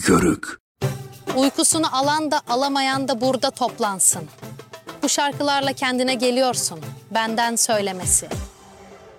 Yörük. Uykusunu alan da alamayan da burada toplansın. Bu şarkılarla kendine geliyorsun, benden söylemesi.